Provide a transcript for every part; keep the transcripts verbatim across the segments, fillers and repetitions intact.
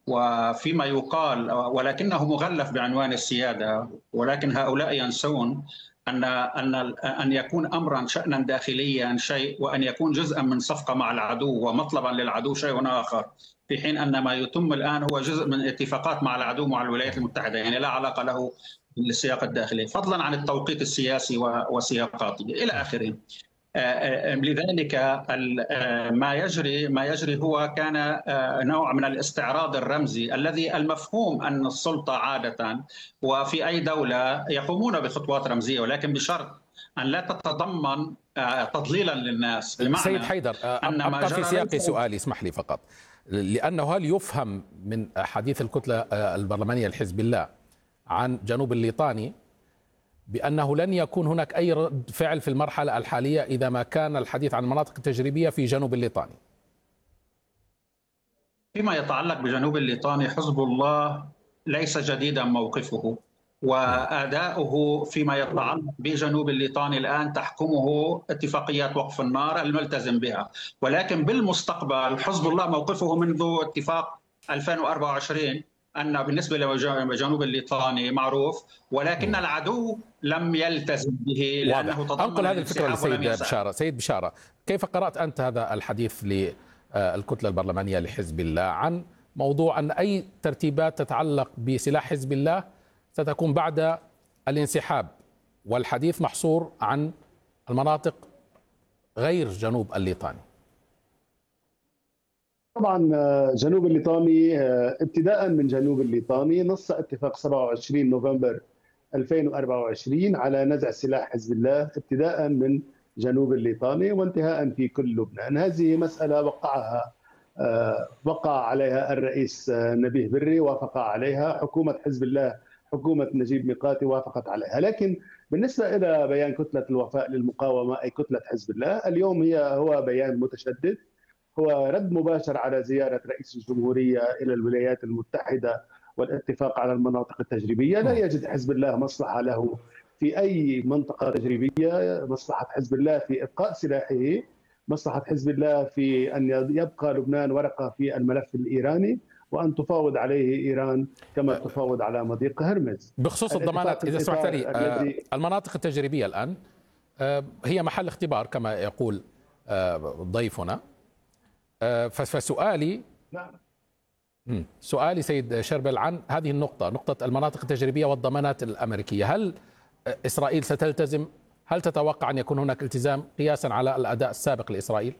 وفيما يقال، ولكنه مغلف بعنوان السيادة، ولكن هؤلاء ينسون أن أن أن يكون أمرا شأنا داخليا شيء، وأن يكون جزءا من صفقة مع العدو ومطلبا للعدو شيء آخر، في حين أن ما يتم الآن هو جزء من اتفاقات مع العدو مع الولايات المتحدة، يعني لا علاقة له بالسياق الداخلي، فضلا عن التوقيت السياسي وسياقاته إلى آخره. لذلك ما يجري ما يجري هو كان نوع من الاستعراض الرمزي الذي المفهوم أن السلطة عادة وفي أي دولة يقومون بخطوات رمزية، ولكن بشرط أن لا تتضمن تضليلا للناس. بمعنى سيد حيدر، أن أبقى في سياق سؤالي، اسمح لي فقط، لأنه هل يفهم من حديث الكتلة البرلمانية لحزب الله عن جنوب الليطاني بأنه لن يكون هناك أي رد فعل في المرحلة الحالية إذا ما كان الحديث عن المناطق التجريبية في جنوب الليطاني؟ فيما يتعلق بجنوب الليطاني، حزب الله ليس جديدا موقفه، وأداؤه فيما يتعلق بجنوب الليطاني الآن تحكمه اتفاقيات وقف النار الملتزم بها، ولكن بالمستقبل حزب الله موقفه منذ اتفاق ألفين وأربعة وعشرين أن بالنسبة لجنوب الليطاني معروف، ولكن العدو لم يلتزم به لأنه تضمن أنقل هذه الفكرة لسيد بشارة. سيد بشارة، كيف قرأت أنت هذا الحديث للكتلة البرلمانية لحزب الله عن موضوع أن أي ترتيبات تتعلق بسلاح حزب الله ستكون بعد الانسحاب، والحديث محصور عن المناطق غير جنوب الليطاني؟ طبعا جنوب الليطاني، ابتداء من جنوب الليطاني نص اتفاق سبعة وعشرين نوفمبر ألفين وأربعة وعشرين على نزع سلاح حزب الله ابتداء من جنوب الليطاني وانتهاء في كل لبنان. هذه مسألة وقعها وقع عليها الرئيس نبيه بري، وافق عليها حكومة حزب الله، حكومة نجيب ميقاتي وافقت عليها. لكن بالنسبة إلى بيان كتلة الوفاء للمقاومة أي كتلة حزب الله، اليوم هي هو بيان متشدد، هو رد مباشر على زيارة رئيس الجمهورية إلى الولايات المتحدة والاتفاق على المناطق التجريبية. لا يجد حزب الله مصلحة له في أي منطقة تجريبية، مصلحة حزب الله في إبقاء سلاحه، مصلحة حزب الله في أن يبقى لبنان ورقة في الملف الإيراني، وأن تفاوض عليه إيران كما تفاوض على مضيق هرمز. بخصوص الضمانات، إذا سمحت لي، المناطق التجريبية الآن هي محل اختبار كما يقول ضيفنا، فسؤالي نعم. سؤالي سيد شربل عن هذه النقطة، نقطة المناطق التجريبية والضمانات الأمريكية، هل إسرائيل ستلتزم؟ هل تتوقع أن يكون هناك التزام قياسا على الأداء السابق لإسرائيل؟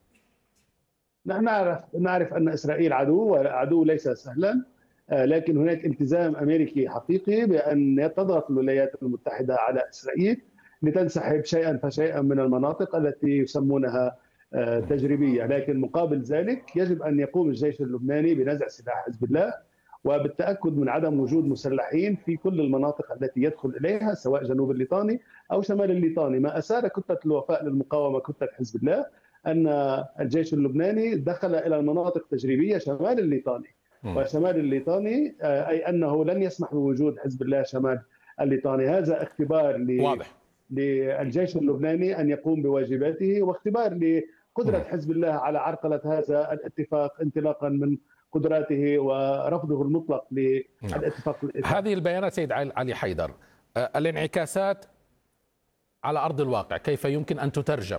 نحن نعرف نعرف أن إسرائيل عدو، وعدو ليس سهلا، لكن هناك التزام أمريكي حقيقي بأن تضغط الولايات المتحدة على إسرائيل لتنسحب شيئا فشيئا من المناطق التي يسمونها تجريبية. لكن مقابل ذلك يجب أن يقوم الجيش اللبناني بنزع سلاح حزب الله، وبالتأكد من عدم وجود مسلحين في كل المناطق التي يدخل إليها سواء جنوب الليطاني أو شمال الليطاني. ما أساد كتلة الوفاء للمقاومة كتلة حزب الله أن الجيش اللبناني دخل إلى المناطق التجريبية شمال الليطاني، وشمال الليطاني أي أنه لن يسمح بوجود حزب الله شمال الليطاني. هذا اختبار واضح للجيش اللبناني أن يقوم بواجباته، واختبار لقدرة حزب الله على عرقلة هذا الاتفاق انطلاقا من قدراته ورفضه المطلق للاتفاق. هذه البيانات سيد علي حيدر، الانعكاسات على أرض الواقع كيف يمكن أن تترجم؟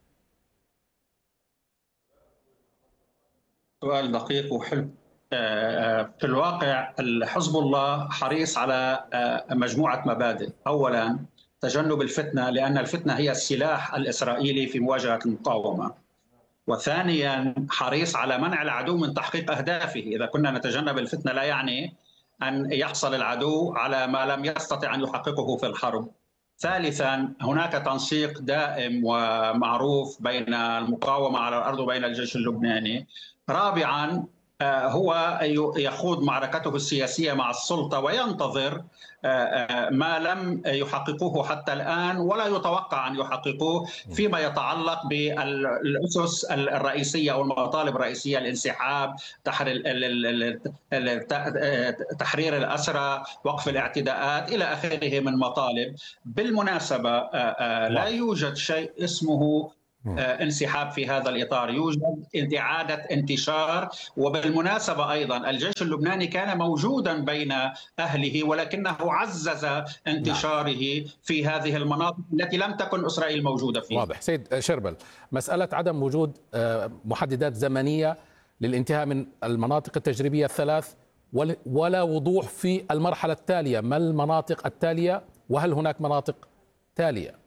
سؤال دقيق وحلو. في الواقع حزب الله حريص على مجموعة مبادئ. أولا تجنب الفتنة، لأن الفتنة هي السلاح الإسرائيلي في مواجهة المقاومة. وثانيا حريص على منع العدو من تحقيق أهدافه. إذا كنا نتجنب الفتنة لا يعني أن يحصل العدو على ما لم يستطع أن يحققه في الحرب. ثالثا هناك تنسيق دائم ومعروف بين المقاومة على الأرض وبين الجيش اللبناني. رابعا هو يخوض معركته السياسية مع السلطة وينتظر ما لم يحققوه حتى الآن ولا يتوقع أن يحققوه فيما يتعلق بالأسس الرئيسية أو المطالب الرئيسية: الانسحاب، تحرير الأسرى، وقف الاعتداءات، إلى آخره من مطالب. بالمناسبة لا يوجد شيء اسمه انسحاب في هذا الإطار، يوجد إعادة انتشار. وبالمناسبة أيضا الجيش اللبناني كان موجودا بين أهله ولكنه عزز انتشاره في هذه المناطق التي لم تكن إسرائيل موجودة فيها. واضح. سيد شربل، مسألة عدم وجود محددات زمنية للانتهاء من المناطق التجريبية الثلاث ولا وضوح في المرحلة التالية، ما المناطق التالية وهل هناك مناطق تالية؟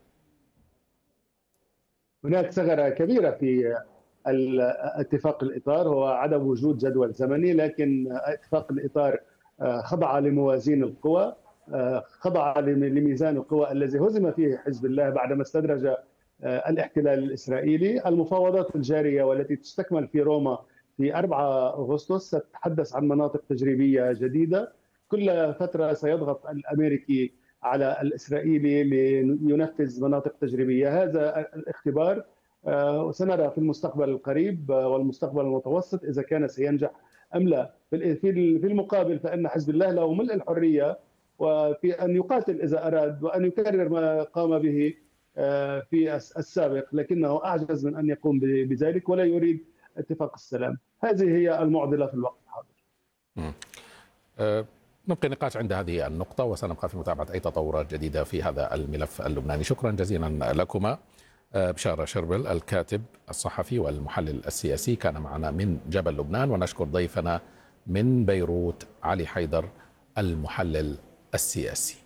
هناك ثغرة كبيرة في اتفاق الإطار هو عدم وجود جدول زمني، لكن اتفاق الإطار خضع لموازين القوى، خضع لميزان القوى الذي هزم فيه حزب الله بعدما استدرج الاحتلال الإسرائيلي. المفاوضات الجارية والتي تستكمل في روما في أربعة أغسطس ستتحدث عن مناطق تجريبية جديدة. كل فترة سيضغط الأمريكي على الإسرائيلي لينفذ مناطق تجريبية. هذا الاختبار وسنرى في المستقبل القريب والمستقبل المتوسط إذا كان سينجح أم لا. في المقابل فإن حزب الله له ملء الحرية وفي أن يقاتل إذا أراد وأن يكرر ما قام به في السابق، لكنه أعجز من أن يقوم بذلك ولا يريد اتفاق السلام. هذه هي المعضلة في الوقت الحاضر. أه نبقي النقاش عند هذه النقطة وسنبقى في متابعة أي تطورات جديدة في هذا الملف اللبناني. شكرا جزيلا لكما. بشارة شربل الكاتب الصحفي والمحلل السياسي كان معنا من جبل لبنان، ونشكر ضيفنا من بيروت علي حيدر المحلل السياسي.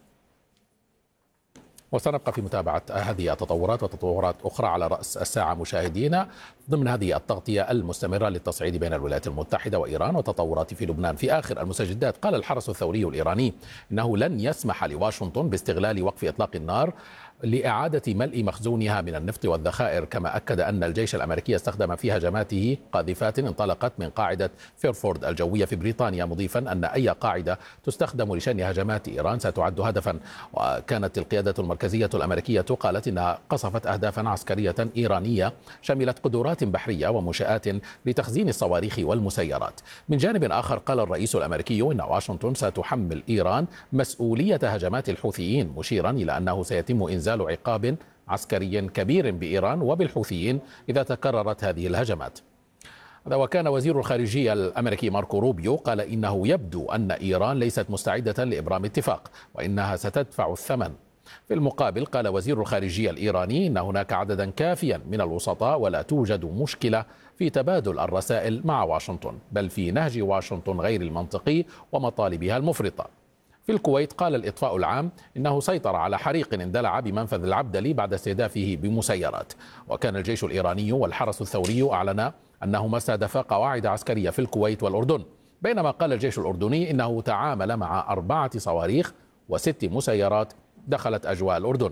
وسنبقى في متابعة هذه التطورات وتطورات أخرى على رأس الساعة مشاهدينا ضمن هذه التغطية المستمرة للتصعيد بين الولايات المتحدة وإيران وتطورات في لبنان. في آخر المستجدات قال الحرس الثوري الإيراني إنه لن يسمح لواشنطن باستغلال وقف إطلاق النار لإعادة ملء مخزونها من النفط والذخائر، كما أكد أن الجيش الأمريكي استخدم في هجماته قاذفات انطلقت من قاعدة فيرفورد الجوية في بريطانيا، مضيفا أن أي قاعدة تستخدم لشن هجمات إيران ستعد هدفا. وكانت القيادة المركزية الأمريكية قالت إنها قصفت أهدافا عسكرية إيرانية شملت قدرات بحرية ومنشآت لتخزين الصواريخ والمسيرات. من جانب آخر قال الرئيس الأمريكي إن واشنطن ستحمل إيران مسؤولية هجمات الحوثيين، مشيرا إلى أنه سيتم إنزال عقاب عسكري كبير بإيران وبالحوثيين إذا تكررت هذه الهجمات. هذا وكان وزير الخارجية الأمريكي ماركو روبيو قال إنه يبدو أن إيران ليست مستعدة لإبرام اتفاق وإنها ستدفع الثمن. في المقابل قال وزير الخارجية الإيراني إن هناك عددا كافيا من الوسطاء ولا توجد مشكلة في تبادل الرسائل مع واشنطن، بل في نهج واشنطن غير المنطقي ومطالبها المفرطة. في الكويت قال الإطفاء العام إنه سيطر على حريق اندلع بمنفذ العبدلي بعد استهدافه بمسيرات. وكان الجيش الإيراني والحرس الثوري أعلن أنهما استهدفا قواعد عسكرية في الكويت والأردن، بينما قال الجيش الأردني إنه تعامل مع أربعة صواريخ وست مسيرات دخلت أجواء الأردن.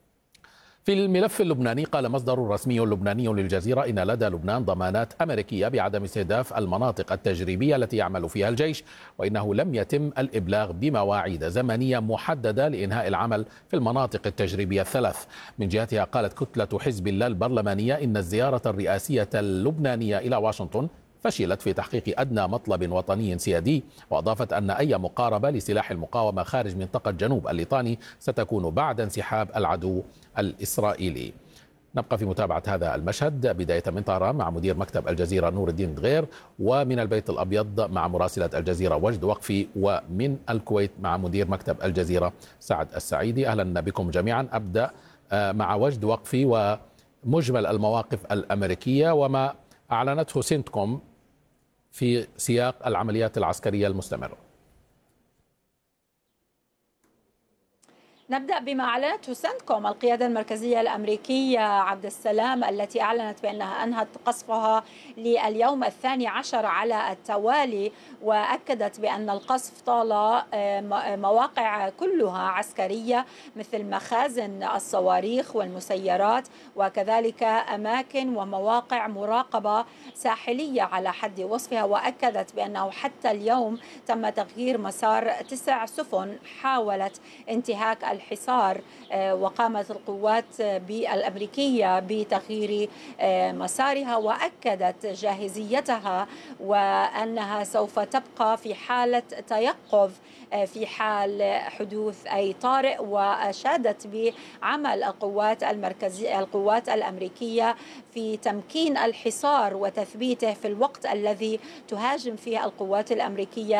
في الملف اللبناني قال مصدر رسمي لبناني للجزيرة إن لدى لبنان ضمانات أمريكية بعدم استهداف المناطق التجريبية التي يعمل فيها الجيش، وإنه لم يتم الإبلاغ بمواعيد زمنية محددة لإنهاء العمل في المناطق التجريبية الثلاث. من جهتها قالت كتلة حزب الله البرلمانية إن الزيارة الرئاسية اللبنانية إلى واشنطن فشلت في تحقيق أدنى مطلب وطني سيادي، وأضافت أن أي مقاربة لسلاح المقاومة خارج منطقة جنوب الليطاني ستكون بعد انسحاب العدو الإسرائيلي. نبقى في متابعة هذا المشهد بداية من طهران مع مدير مكتب الجزيرة نور الدين دغير، ومن البيت الأبيض مع مراسلة الجزيرة وجد وقفي، ومن الكويت مع مدير مكتب الجزيرة سعد السعيدي. أهلا بكم جميعا. أبدأ مع وجد وقفي ومجمل المواقف الأمريكية وما أعلنته سنتكوم في سياق العمليات العسكرية المستمرة. نبدأ بما أعلنته سنتكوم. القيادة المركزية الأمريكية عبد السلام التي أعلنت بأنها أنهت قصفها لليوم الثاني عشر على التوالي، وأكدت بأن القصف طال مواقع كلها عسكرية مثل مخازن الصواريخ والمسيرات، وكذلك أماكن ومواقع مراقبة ساحلية على حد وصفها. وأكدت بأنه حتى اليوم تم تغيير مسار تسع سفن حاولت انتهاك الحصار، وقامت القوات الأمريكية بتغيير مسارها وأكدت جاهزيتها وأنها سوف تبقى في حالة تيقظ في حال حدوث أي طارئ، وأشادت بعمل القوات المركزية القوات الأمريكية في تمكين الحصار وتثبيته في الوقت الذي تهاجم فيه القوات الأمريكية